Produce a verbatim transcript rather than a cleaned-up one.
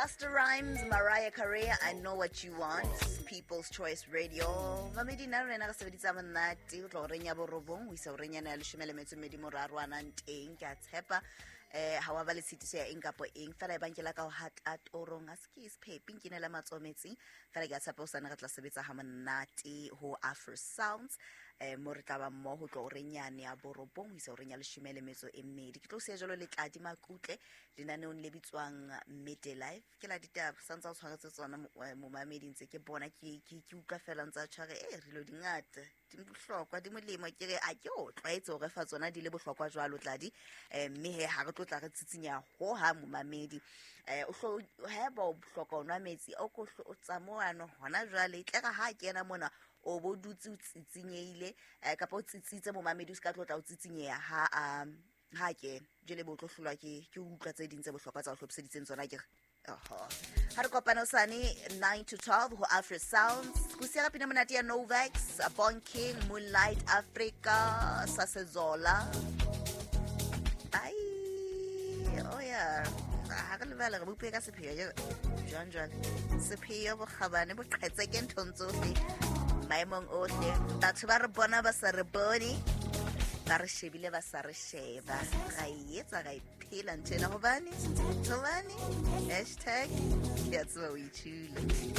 Busta Rhymes, Mariah Carey, I Know What You Want, People's Choice Radio. Mamedi na rena ka sebedisa monate o tlo renya borobong o isa o renya na le shumele metso medi moraro ana nteng ka tshepa eh ha wa ba le sitiso ya eng kapo eng fela e bankela ka o hat at orong a skis peping ke nela matsometsi fela ke tshepa o sana ka tla sebetsa ha monate ho Afro Sounds eh mo re tla ba mo ho tlo renyane ya borobong o isa o renya le shumele metso e mmedi ke tlo se jalo le tladi makutle dinane on le bitswang Midday Life ke la ditaba santsa o tshwaretse tsona mo mamedi ntse ke bona ke ke uka fela ntsa tshware eh re lo dingata di bohlokwa di molemo ke re a ke o tlwaetse o re fa tsona di le bohlokwa jwalo tladi eh mme he ha re tlo tla re tsitsinya ho ha mo mamedi eh o hlo ha ba bohlokwa onwa metsi o ko tsamoano hona jwale tle ka ha kena mona o bo dutse o tsitsinyeile eh ka po tsitsitse mo mamedi o ska tlo tla o tsitsinyeya ha a ha ke jele bo tlo hlolwa ke ke utlwa tse dintse bohlokwa tsa o hlopseditseng tsona ke aha ha re kopana usane nine to twelve ho Afro Sounds kusiya pina monate ya Novax Upon King Moonlight Africa Sasezola ai oh yeah ha ka le bala re bopeka sepheo jwan jwan sepheo bo khabane bo qhetse ke ntontsohle maemong ohle batho ba re bona ba sa re bone ba re shebile ba sa re sheba ga etsa ga iphela ntena hobane hobane hashtag that's what we choose.